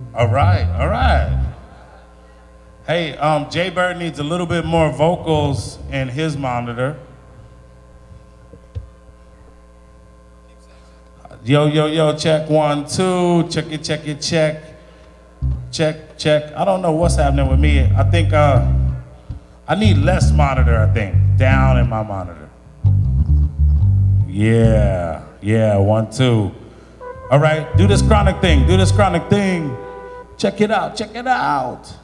All right, all right. Hey, Jay Bird needs a little bit more vocals in his monitor. Yo, yo, yo, check 1, 2, check it, check it, check. Check, check. I don't know what's happening with me. I think I need less monitor, I think. Down in my monitor. Yeah, yeah, 1, 2. All right, do this chronic thing, do this chronic thing. Check it out, check it out.